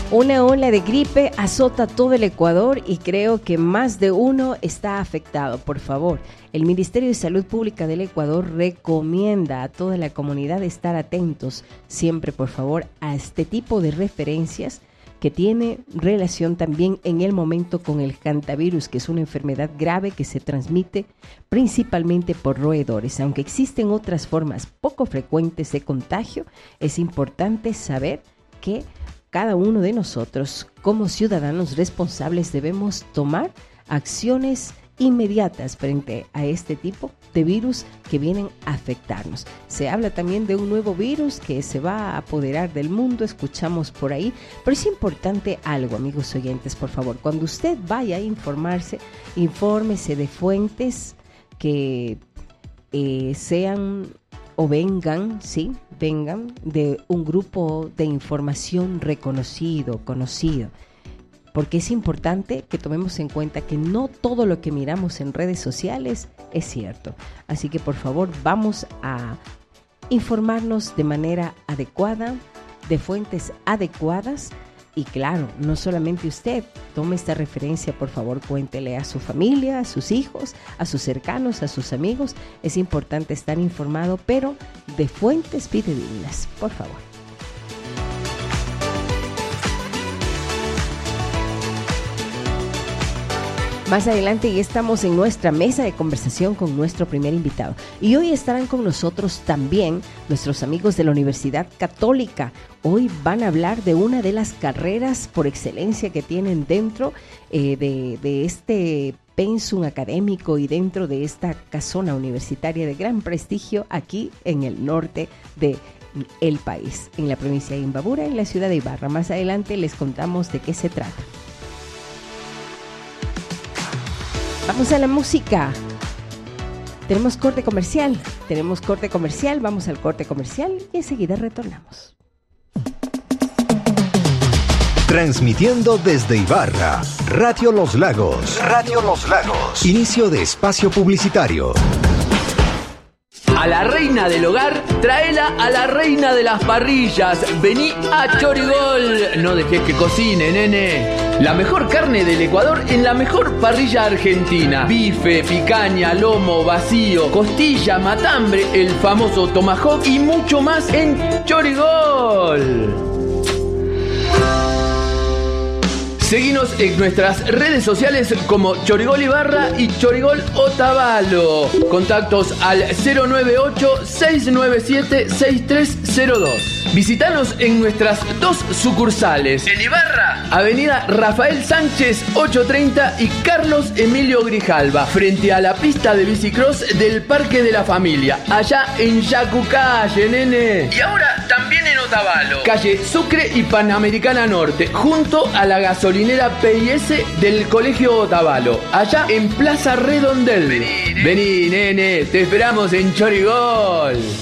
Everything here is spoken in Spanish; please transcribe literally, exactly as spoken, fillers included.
Una ola de gripe azota todo el Ecuador y creo que más de uno está afectado. Por favor, el Ministerio de Salud Pública del Ecuador recomienda a toda la comunidad estar atentos siempre, por favor, a este tipo de referencias que tiene relación también en el momento con el hantavirus, que es una enfermedad grave que se transmite principalmente por roedores. Aunque existen otras formas poco frecuentes de contagio, es importante saber que cada uno de nosotros, como ciudadanos responsables, debemos tomar acciones inmediatas frente a este tipo de virus que vienen a afectarnos. Se habla también de un nuevo virus que se va a apoderar del mundo, escuchamos por ahí, pero es importante algo, amigos oyentes, por favor, cuando usted vaya a informarse, infórmese de fuentes que eh, sean o vengan, sí, vengan de un grupo de información reconocido, conocido. Porque es importante que tomemos en cuenta que no todo lo que miramos en redes sociales es cierto. Así que por favor vamos a informarnos de manera adecuada, de fuentes adecuadas. Y claro, no solamente usted, tome esta referencia, por favor, cuéntele a su familia, a sus hijos, a sus cercanos, a sus amigos. Es importante estar informado, pero de fuentes fidedignas, por favor. Más adelante ya estamos en nuestra mesa de conversación con nuestro primer invitado. Y hoy estarán con nosotros también nuestros amigos de la Universidad Católica. Hoy van a hablar de una de las carreras por excelencia que tienen dentro eh, de, de este pensum académico y dentro de esta casona universitaria de gran prestigio aquí en el norte de el país, en la provincia de Imbabura, en la ciudad de Ibarra. Más adelante les contamos de qué se trata. Vamos a la música. Tenemos corte comercial. Tenemos corte comercial. Vamos al corte comercial y enseguida retornamos. Transmitiendo desde Ibarra, Radio Los Lagos. Radio Los Lagos. Inicio de espacio publicitario. A la reina del hogar, tráela a la reina de las parrillas. Vení a Chorigol. No dejes que cocine, nene. La mejor carne del Ecuador en la mejor parrilla argentina. Bife, picaña, lomo, vacío, costilla, matambre, el famoso tomahawk y mucho más en Chorigol. Seguinos en nuestras redes sociales como Chorigol Ibarra y Chorigol Otavalo. Contactos al cero nueve ocho, seis nueve siete, seis tres cero dos. Visítanos en nuestras dos sucursales. En Ibarra, Avenida Rafael Sánchez ochocientos treinta y Carlos Emilio Grijalva, frente a la pista de bicicross del Parque de la Familia, allá en Yacucalle, nene. Y ahora también en Otavalo, calle Sucre y Panamericana Norte, junto a la gasolinera P I S del Colegio Otavalo, allá en Plaza Redondel. Vení, Vení nene, te esperamos en Chorigol.